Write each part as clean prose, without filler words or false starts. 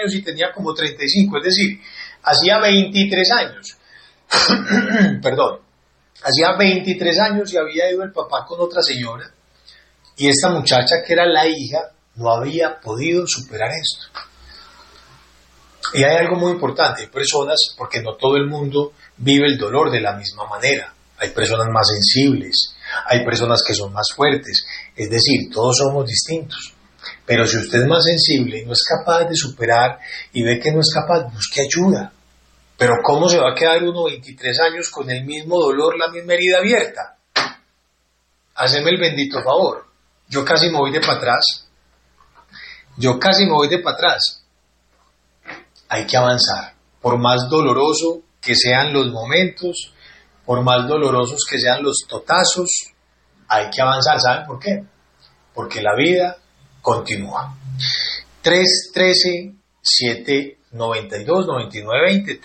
años y tenía como 35, es decir, hacía 23 años, perdón, hacía 23 años y había ido el papá con otra señora y esta muchacha que era la hija no había podido superar esto. Y hay algo muy importante, hay personas, porque no todo el mundo vive el dolor de la misma manera, hay personas más sensibles, hay personas que son más fuertes, es decir, todos somos distintos. Pero si usted es más sensible y no es capaz de superar y ve que no es capaz, busque ayuda. Pero ¿cómo se va a quedar uno 23 años con el mismo dolor, la misma herida abierta? Haceme el bendito favor. Yo casi me voy de para atrás. Hay que avanzar. Por más doloroso que sean los momentos, por más dolorosos que sean los totazos, hay que avanzar. ¿Saben por qué? Porque la vida continúa. 313-792-9920,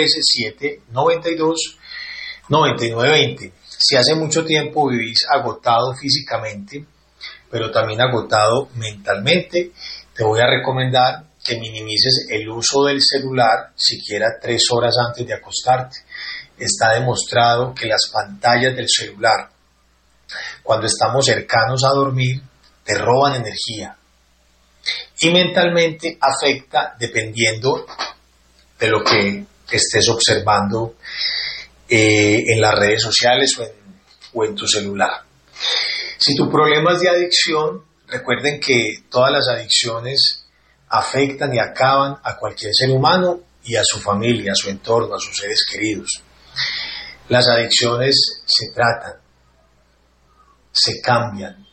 313-792-9920. Si hace mucho tiempo vivís agotado físicamente, pero también agotado mentalmente, te voy a recomendar que minimices el uso del celular siquiera 3 horas antes de acostarte. Está demostrado que las pantallas del celular, cuando estamos cercanos a dormir, te roban energía y mentalmente afecta dependiendo de lo que estés observando en las redes sociales o en tu celular. Si tu problema es de adicción, recuerden que todas las adicciones afectan y acaban a cualquier ser humano y a su familia, a su entorno, a sus seres queridos. Las adicciones se tratan, se cambian.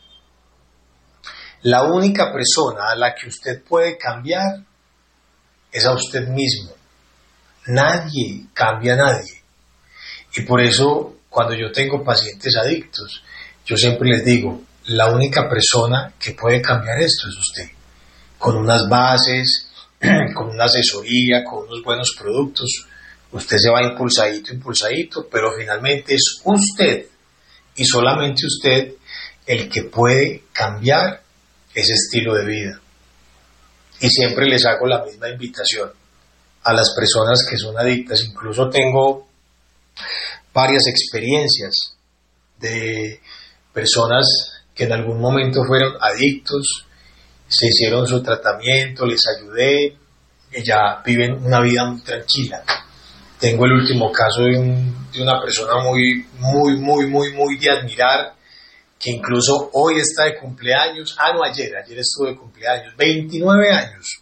La única persona a la que usted puede cambiar es a usted mismo. Nadie cambia a nadie. Y por eso, cuando yo tengo pacientes adictos, yo siempre les digo, la única persona que puede cambiar esto es usted. Con unas bases, con una asesoría, con unos buenos productos, usted se va impulsadito, pero finalmente es usted y solamente usted el que puede cambiar ese estilo de vida. Y siempre les hago la misma invitación a las personas que son adictas. Incluso tengo varias experiencias de personas que en algún momento fueron adictos, se hicieron su tratamiento, les ayudé y ya viven una vida muy tranquila. Tengo el último caso de una persona muy de admirar, que incluso hoy está de cumpleaños, ayer estuvo de cumpleaños, 29 años,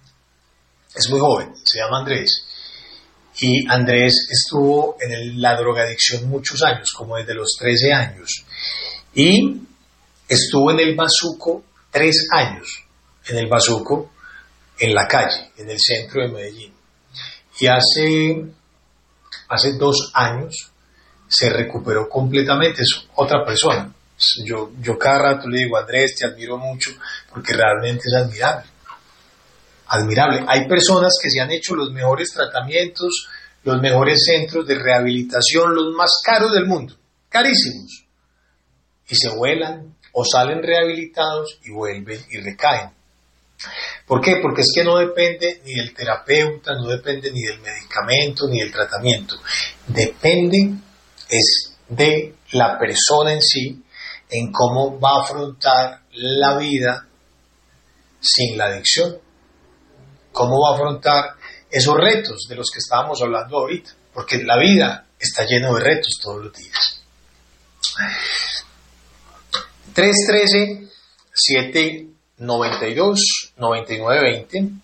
es muy joven, se llama Andrés, y Andrés estuvo en la drogadicción muchos años, como desde los 13 años, y estuvo en el bazuco 3 años, en el bazuco, en la calle, en el centro de Medellín, y hace 2 años se recuperó completamente, es otra persona. Yo cada rato le digo, Andrés, te admiro mucho, porque realmente es admirable. Hay personas que se han hecho los mejores tratamientos, los mejores centros de rehabilitación, los más caros del mundo, carísimos, y se vuelan o salen rehabilitados y vuelven y recaen. ¿Por qué? Porque es que no depende ni del terapeuta, no depende ni del medicamento, ni del tratamiento. Depende es de la persona en sí, en cómo va a afrontar la vida sin la adicción. Cómo va a afrontar esos retos de los que estábamos hablando ahorita. Porque la vida está llena de retos todos los días. 313-792-9920,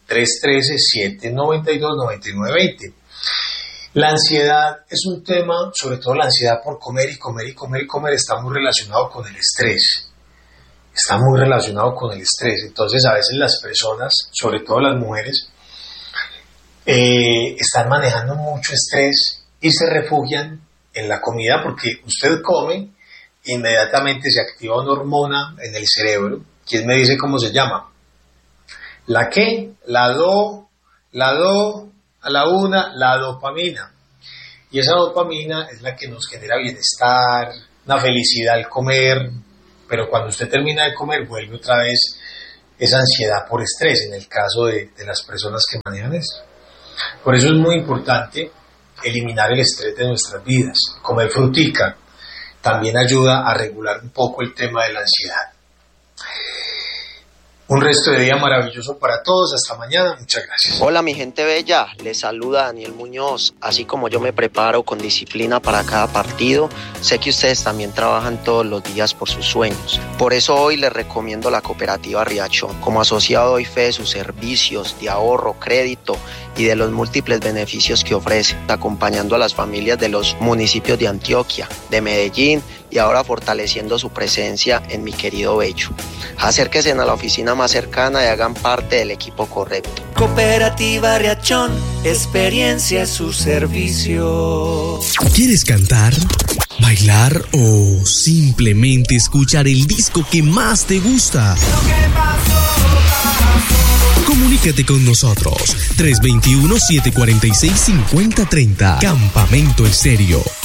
313-792-9920. La ansiedad es un tema, sobre todo la ansiedad por comer, está muy relacionado con el estrés. Entonces, a veces las personas, sobre todo las mujeres, están manejando mucho estrés y se refugian en la comida, porque usted come, inmediatamente se activa una hormona en el cerebro. ¿Quién me dice cómo se llama? ¿La qué? La dopamina. Y esa dopamina es la que nos genera bienestar, una felicidad al comer, pero cuando usted termina de comer vuelve otra vez esa ansiedad por estrés en el caso de las personas que manejan esto. Por eso es muy importante eliminar el estrés de nuestras vidas. Comer frutica también ayuda a regular un poco el tema de la ansiedad. Un resto de día maravilloso para todos. Hasta mañana. Muchas gracias. Hola mi gente bella, les saluda Daniel Muñoz. Así como yo me preparo con disciplina para cada partido, sé que ustedes también trabajan todos los días por sus sueños. Por eso hoy les recomiendo la cooperativa Riachón. Como asociado doy fe de sus servicios de ahorro, crédito y de los múltiples beneficios que ofrece, acompañando a las familias de los municipios de Antioquia, de Medellín y ahora fortaleciendo su presencia en mi querido Bello. Acérquense a la oficina más cercana y hagan parte del equipo correcto. Cooperativa Riachón, experiencia es su servicio. ¿Quieres cantar, bailar o simplemente escuchar el disco que más te gusta? Comunícate con nosotros 321-746-5030. Campamento Estéreo.